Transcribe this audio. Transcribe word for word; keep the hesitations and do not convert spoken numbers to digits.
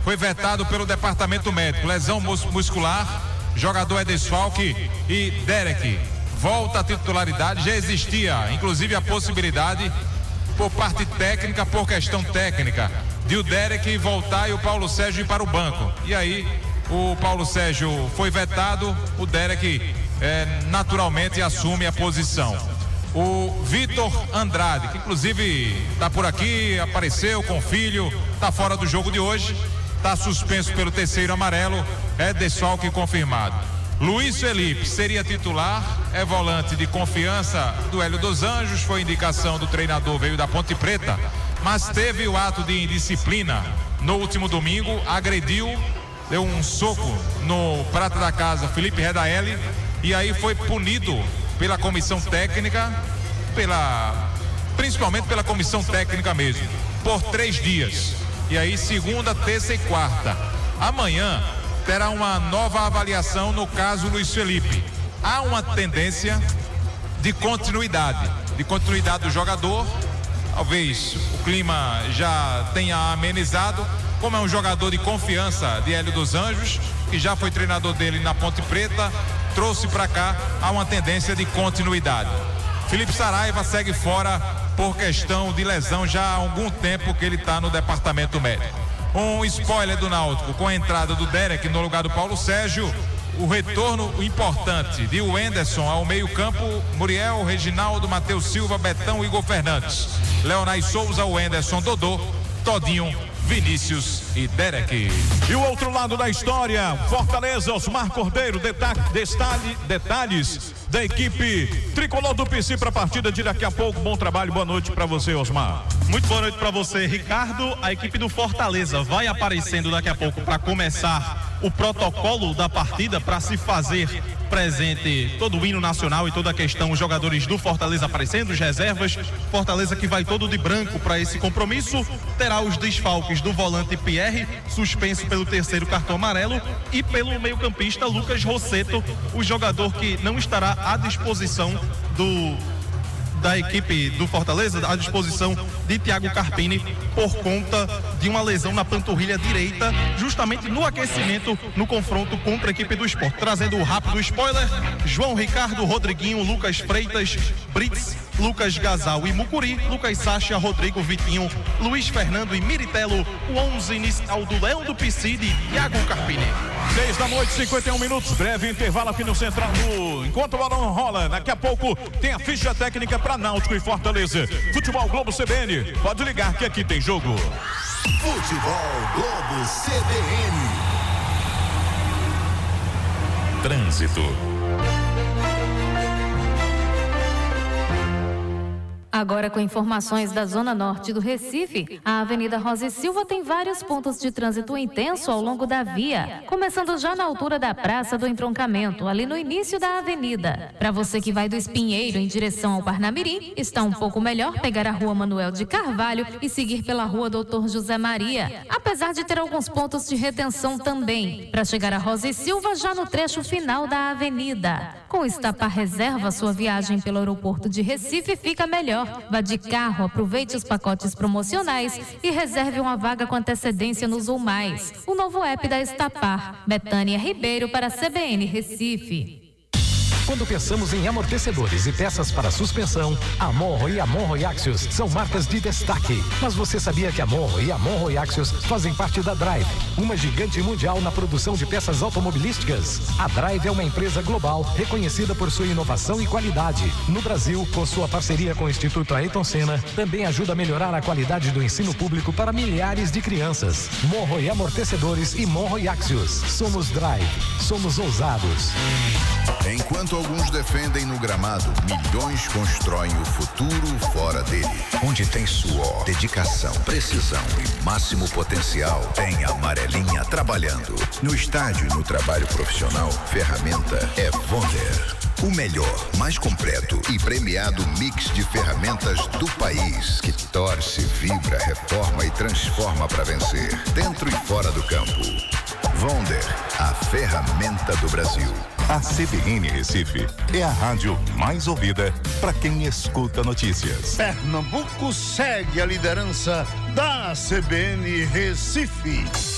foi vetado pelo departamento médico. Lesão mus- muscular, jogador é desfalque e Derek volta à titularidade. Já existia, inclusive, a possibilidade, por parte técnica, por questão técnica, de o Derek voltar e o Paulo Sérgio ir para o banco. E aí, o Paulo Sérgio foi vetado, o Derek é, naturalmente assume a posição. O Vitor Andrade, que inclusive está por aqui, apareceu com o filho, está fora do jogo de hoje, está suspenso pelo terceiro amarelo, é desfalque confirmado. Luiz Felipe seria titular, é volante de confiança do Hélio dos Anjos, foi indicação do treinador, veio da Ponte Preta, mas teve o ato de indisciplina no último domingo, agrediu, deu um soco no prata da casa Felipe Redaelli, e aí foi punido pela comissão técnica, pela, principalmente pela comissão técnica mesmo, por três dias. E aí segunda, terça e quarta. Amanhã terá uma nova avaliação no caso Luiz Felipe. Há uma tendência de continuidade, de continuidade do jogador. Talvez o clima já tenha amenizado, como é um jogador de confiança de Hélio dos Anjos, que já foi treinador dele na Ponte Preta, trouxe para cá, há uma tendência de continuidade. Felipe Saraiva segue fora por questão de lesão já há algum tempo que ele está no departamento médico. Um spoiler do Náutico com a entrada do Derek no lugar do Paulo Sérgio, o retorno importante de Wenderson ao meio campo, Muriel, Reginaldo, Matheus Silva, Betão, Igor Fernandes, Leonai Souza, Wenderson, Dodô, Todinho, Vinícius e Derek. E o outro lado da história, Fortaleza, Osmar Cordeiro, deta- detalhe, detalhes da equipe tricolor do P C para a partida de daqui a pouco. Bom trabalho, boa noite para você, Osmar. Muito boa noite para você, Ricardo. A equipe do Fortaleza vai aparecendo daqui a pouco para começar o protocolo da partida, para se fazer presente todo o hino nacional e toda a questão, os jogadores do Fortaleza aparecendo, os reservas. Fortaleza que vai todo de branco para esse compromisso, terá os desfalques do volante Pierre, suspenso pelo terceiro cartão amarelo, e pelo meio-campista Lucas Rosseto, o jogador que não estará à disposição do da equipe do Fortaleza, à disposição de Thiago Carpini, por conta de uma lesão na panturrilha direita, justamente no aquecimento, no confronto contra a equipe do Sport. Trazendo o rápido spoiler: João Ricardo, Rodriguinho, Lucas Freitas, Brits, Lucas Gazal e Mucuri, Lucas Sacha, Rodrigo, Vitinho, Luiz Fernando e Miritelo, o onze inicial do Leão do Piscine, Thiago Carpini. seis da noite, cinquenta e um minutos, breve intervalo aqui no Central. No... Enquanto o balão rola, daqui a pouco tem a ficha técnica para Náutico e Fortaleza. Futebol Globo C B N, pode ligar que aqui tem jogo. Futebol Globo C B N. Trânsito. Agora com informações da Zona Norte do Recife, a Avenida Rosa e Silva tem vários pontos de trânsito intenso ao longo da via, começando já na altura da Praça do Entroncamento, ali no início da avenida. Para você que vai do Espinheiro em direção ao Parnamirim, está um pouco melhor pegar a Rua Manuel de Carvalho e seguir pela Rua Doutor José Maria, apesar de ter alguns pontos de retenção também, para chegar a Rosa e Silva já no trecho final da avenida. Com o Estapar Reserva, sua viagem pelo aeroporto de Recife fica melhor. Vá de carro, aproveite os pacotes promocionais e reserve uma vaga com antecedência no Zou Mais, o novo app da Estapar. Betânia Ribeiro para a C B N Recife. Quando pensamos em amortecedores e peças para suspensão, a Monro e a Monro e Axios são marcas de destaque. Mas você sabia que a Monro e a Monro e Axios fazem parte da Drive, uma gigante mundial na produção de peças automobilísticas? A Drive é uma empresa global reconhecida por sua inovação e qualidade. No Brasil, com sua parceria com o Instituto Ayrton Senna, também ajuda a melhorar a qualidade do ensino público para milhares de crianças. Monro e Amortecedores e Monro e Axios. Somos Drive. Somos ousados. Enquanto alguns defendem no gramado, milhões constroem o futuro fora dele. Onde tem suor, dedicação, precisão e máximo potencial, tem a Amarelinha trabalhando. No estádio e no trabalho profissional, ferramenta é Wonder. O melhor, mais completo e premiado mix de ferramentas do país, que torce, vibra, reforma e transforma para vencer, dentro e fora do campo. Wonder, a ferramenta do Brasil. A C B N Recife é a rádio mais ouvida para quem escuta notícias. Pernambuco segue a liderança da C B N Recife.